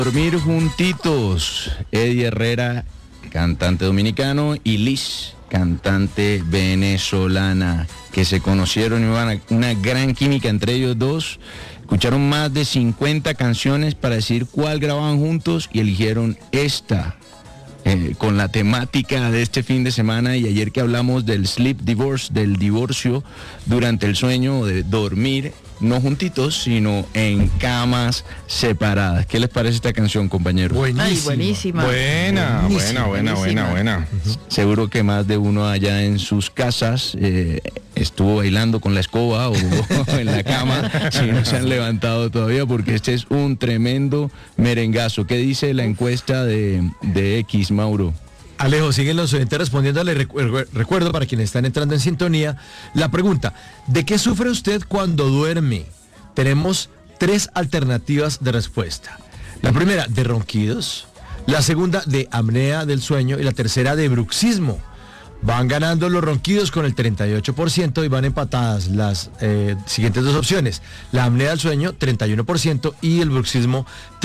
Dormir juntitos, Eddie Herrera, cantante dominicano, y Liz, cantante venezolana, que se conocieron y una gran química entre ellos dos. Escucharon más de 50 canciones para decidir cuál grababan juntos y eligieron esta, con la temática de este fin de semana. Y ayer que hablamos del sleep divorce, del divorcio durante el sueño, de dormir no juntitos, sino en camas separadas. ¿Qué les parece esta canción, compañeros? Buenísima. Buena. Seguro que más de uno allá en sus casas estuvo bailando con la escoba o en la cama, si no se han levantado todavía, porque este es un tremendo merengazo. ¿Qué dice la encuesta de X, Mauro? Alejo, siguen los oyentes respondiéndole. Recuerdo, para quienes están entrando en sintonía, la pregunta: ¿de qué sufre usted cuando duerme? Tenemos 3 alternativas de respuesta. La primera, de ronquidos; la segunda, de apnea del sueño; y la tercera, de bruxismo. Van ganando los ronquidos con el 38% y van empatadas las siguientes dos opciones: la apnea del sueño, 31%, y el bruxismo,